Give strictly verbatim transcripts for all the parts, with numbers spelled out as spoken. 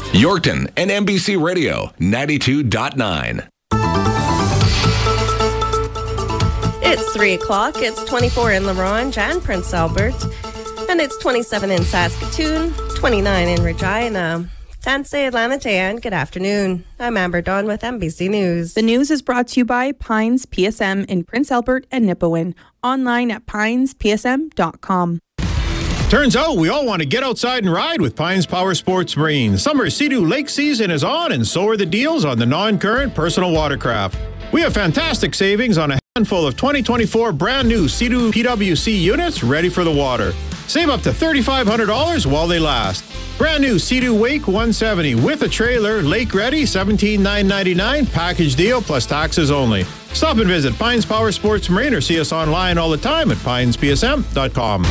Yorkton and N B C Radio ninety-two point nine. It's three o'clock. It's twenty-four in La Ronge and Prince Albert. And it's twenty-seven in Saskatoon, twenty-nine in Regina. Tanse Atlanta and good afternoon. I'm Amber Dawn with N B C News. The news is brought to you by Pines P S M in Prince Albert and Nipawin. Online at pines p s m dot com. Turns out we all want to get outside and ride with Pines Power Sports Marine. Summer Sea-Doo Lake season is on, and so are the deals on the non-current personal watercraft. We have fantastic savings on a handful of twenty twenty-four brand new Sea-Doo P W C units ready for the water. Save up to three thousand five hundred dollars while they last. Brand new Sea-Doo Wake one seventy with a trailer, lake ready, seventeen thousand nine hundred ninety-nine dollars, package deal plus taxes only. Stop and visit Pines Power Sports Marine or see us online all the time at pines p s m dot com.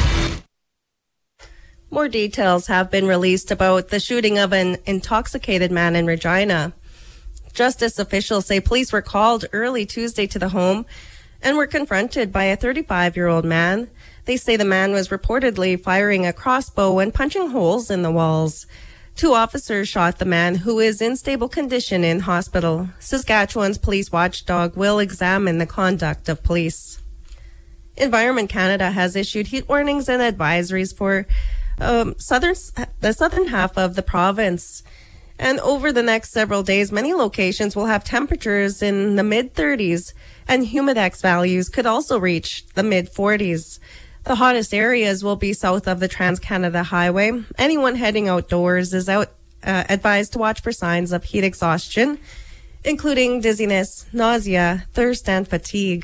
More details have been released about the shooting of an intoxicated man in Regina. Justice officials say police were called early Tuesday to the home and were confronted by a thirty-five-year-old man. They say the man was reportedly firing a crossbow and punching holes in the walls. Two officers shot the man, who is in stable condition in hospital. Saskatchewan's police watchdog will examine the conduct of police. Environment Canada has issued heat warnings and advisories for um, southern the southern half of the province. And over the next several days, many locations will have temperatures in the mid-thirties, and humidex values could also reach the mid-forties. The hottest areas will be south of the Trans-Canada Highway. Anyone heading outdoors is out uh, advised to watch for signs of heat exhaustion, including dizziness, nausea, thirst, and fatigue.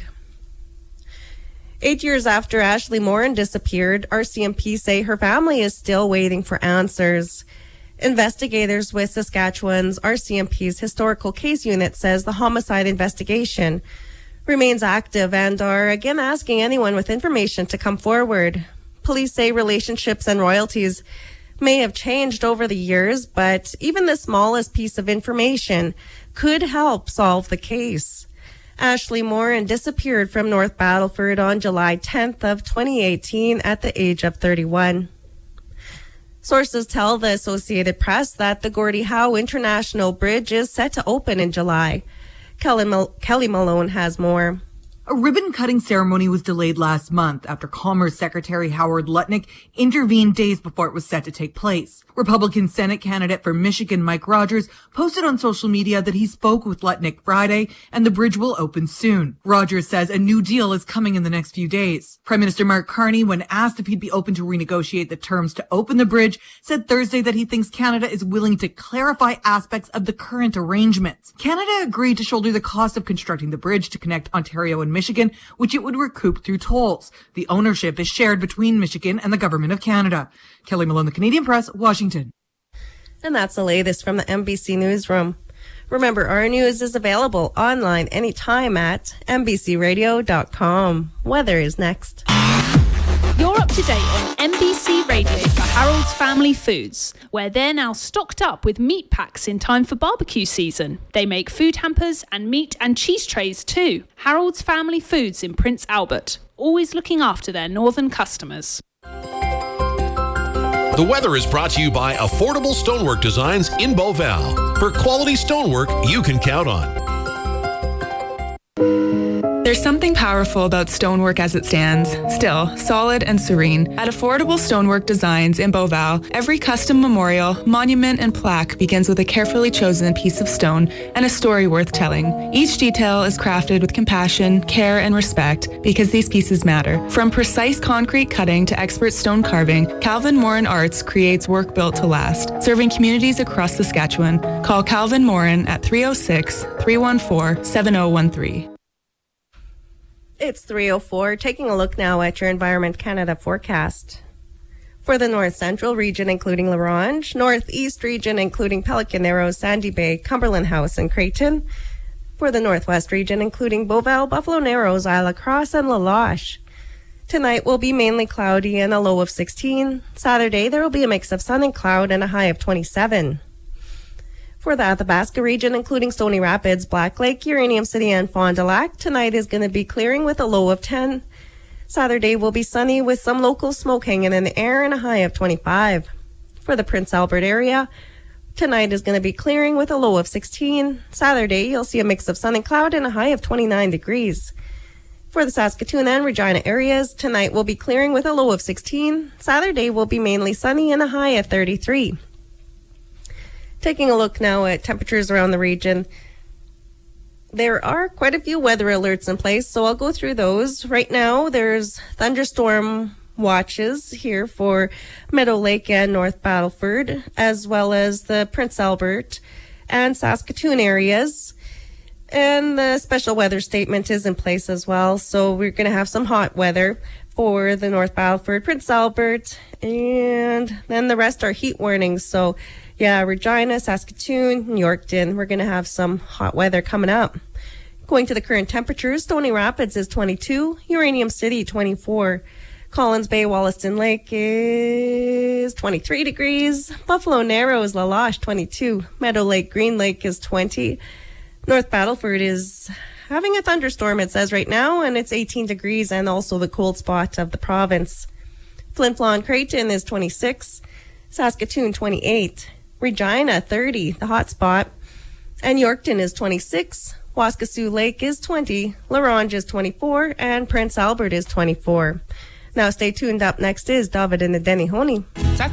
Eight years after Ashley Morin disappeared, R C M P say her family is still waiting for answers. Investigators with Saskatchewan's R C M P's Historical Case Unit says the homicide investigation remains active and are again asking anyone with information to come forward. Police say relationships and royalties may have changed over the years, but even the smallest piece of information could help solve the case. Ashley Morin disappeared from North Battleford on July tenth of twenty eighteen at the age of thirty-one. Sources tell the Associated Press that the Gordie Howe International Bridge is set to open in July. Kelly, Mal- Kelly Malone has more. A ribbon-cutting ceremony was delayed last month after Commerce Secretary Howard Lutnick intervened days before it was set to take place. Republican Senate candidate for Michigan Mike Rogers posted on social media that he spoke with Lutnick Friday and the bridge will open soon. Rogers says a new deal is coming in the next few days. Prime Minister Mark Carney, when asked if he'd be open to renegotiate the terms to open the bridge, said Thursday that he thinks Canada is willing to clarify aspects of the current arrangements. Canada agreed to shoulder the cost of constructing the bridge to connect Ontario and Michigan, which it would recoup through tolls. The ownership is shared between Michigan and the Government of Canada. Kelly Malone, the Canadian Press, Washington. And that's the latest from the N B C Newsroom. Remember, our news is available online anytime at n b c radio dot com. Weather is next. You're up to date on N B C Radio for Harold's Family Foods, where they're now stocked up with meat packs in time for barbecue season. They make food hampers and meat and cheese trays too. Harold's Family Foods in Prince Albert, always looking after their northern customers. The weather is brought to you by Affordable Stonework Designs in Beauval. For quality stonework you can count on. There's something powerful about stonework as it stands, still solid and serene. At Affordable Stonework Designs in Beauval, every custom memorial, monument, and plaque begins with a carefully chosen piece of stone and a story worth telling. Each detail is crafted with compassion, care, and respect because these pieces matter. From precise concrete cutting to expert stone carving, Calvin Morin Arts creates work built to last, serving communities across Saskatchewan. Call Calvin Morin at three oh six, three one four, seven oh one three. It's three oh four. Taking a look now at your Environment Canada forecast. For the North Central region, including La Ronge, Northeast region, including Pelican Narrows, Sandy Bay, Cumberland House, and Creighton. For the Northwest region, including Beauval, Buffalo Narrows, Isla Crosse, and La Loche. Tonight will be mainly cloudy and a low of sixteen. Saturday, there will be a mix of sun and cloud and a high of twenty-seven. For the Athabasca region, including Stony Rapids, Black Lake, Uranium City, and Fond du Lac, tonight is going to be clearing with a low of ten. Saturday will be sunny with some local smoke hanging in the air and a high of twenty-five. For the Prince Albert area, Tonight is going to be clearing with a low of sixteen. Saturday, you'll see a mix of sun and cloud and a high of twenty-nine degrees. For the Saskatoon and Regina areas, tonight will be clearing with a low of sixteen. Saturday will be mainly sunny and a high of thirty-three. Taking a look now at temperatures around the region. There are quite a few weather alerts in place, so I'll go through those. Right now, there's thunderstorm watches here for Meadow Lake and North Battleford, as well as the Prince Albert and Saskatoon areas. And the special weather statement is in place as well. So we're going to have some hot weather for the North Battleford, Prince Albert, and then the rest are heat warnings. So yeah, Regina, Saskatoon, Yorkton, we're going to have some hot weather coming up. Going to the current temperatures, Stony Rapids is twenty-two, Uranium City twenty-four, Collins Bay, Wollaston Lake is twenty-three degrees, Buffalo Narrows, La Loche twenty-two, Meadow Lake, Green Lake is twenty, North Battleford is having a thunderstorm, it says right now, and it's eighteen degrees and also the cold spot of the province. Flin Flon Creighton is twenty-six, Saskatoon twenty-eight, Regina thirty, the hot spot, and Yorkton is twenty-six, Waskesiu Lake is twenty, La Ronge is twenty-four, and Prince Albert is twenty-four. Now stay tuned. Up next is David and the Denny Honey.